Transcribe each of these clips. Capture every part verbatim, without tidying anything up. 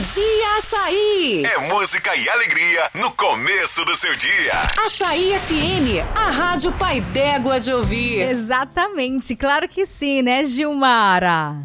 Dia Açaí. É música e alegria no começo do seu dia. Açaí F M, a rádio pai d'égua de ouvir. Exatamente, claro que sim, né, Gilmara?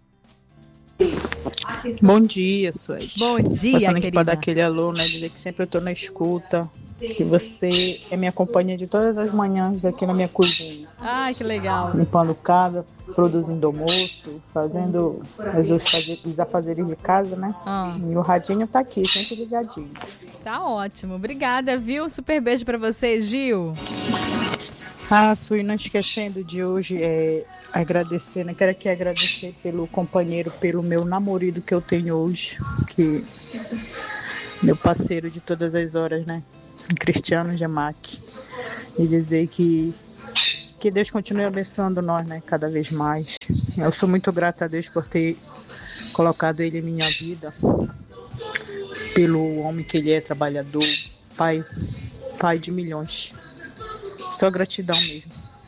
Bom dia, Suede. Bom dia, Passando aqui querida. para dar aquele alô, né? Dizer que sempre eu tô na escuta. Que você é minha companhia de todas as manhãs aqui na minha cozinha. Ai, que legal. Limpando casa, produzindo almoço, fazendo os, os afazeres de casa, né? Ah. E o radinho tá aqui, sempre ligadinho. Tá ótimo. Obrigada, viu? Super beijo pra você, Gil. Ah, Sui, não esquecendo de hoje, é agradecer, né? Quero aqui agradecer pelo companheiro, pelo meu namorado que eu tenho hoje, que meu parceiro de todas as horas, né? Cristiano Gemac. E dizer que, que Deus continue abençoando nós, né? Cada vez mais. Eu sou muito grata a Deus por ter colocado ele em minha vida, pelo homem que ele é, trabalhador, pai, pai de milhões. Só gratidão mesmo.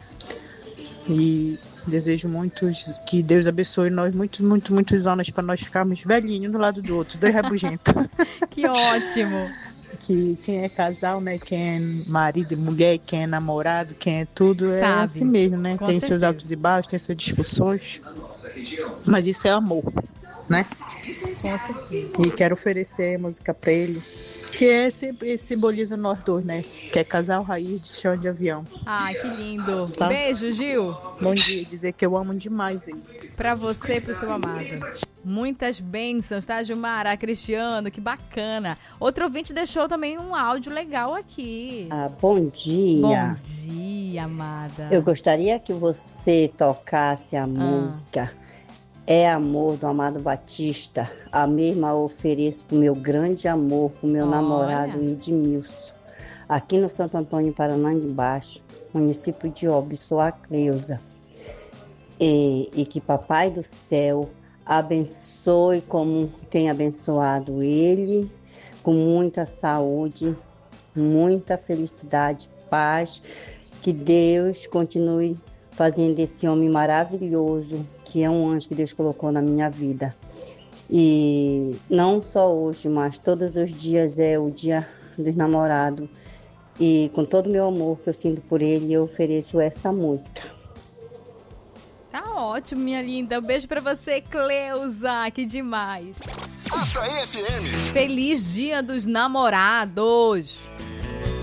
E desejo muitos, que Deus abençoe nós muitos, muitos, muitos anos para nós ficarmos velhinhos um do lado do outro, dois rabugentos. Que ótimo. Que quem é casal, né? Quem é marido e mulher, quem é namorado, quem é tudo, é Sabe. assim mesmo, né? Com Tem certeza. seus altos e baixos, tem suas discussões. Mas isso é amor, né? Com certeza. E quero oferecer a música pra ele, que é sempre simboliza nós dois, né? Que é casal raiz de chão de avião. Ai, que lindo. Tá. Beijo, Gil. Bom dia, dizer que eu amo demais ele. Pra você e pro seu amado. Muitas bênçãos, tá, Gilmara? Cristiano, que bacana. Outro ouvinte deixou também um áudio legal aqui. Ah, bom dia. Bom dia, amada. Eu gostaria que você tocasse a música É Amor, do Amado Batista. A mesma eu ofereço pro meu grande amor, pro meu Olha. namorado Edmilson. Aqui no Santo Antônio, Paraná de Baixo, município de Óbidos, sou a Cleusa. E, e que Papai do Céu abençoe como tem abençoado ele, com muita saúde, muita felicidade, paz. Que Deus continue fazendo esse homem maravilhoso, que é um anjo que Deus colocou na minha vida. E não só hoje, mas todos os dias é o dia dos namorados. E com todo o meu amor que eu sinto por ele, eu ofereço essa música. Tá ótimo, minha linda. Um beijo pra você, Cleusa. Que demais. Açaí F M. Feliz Dia dos Namorados.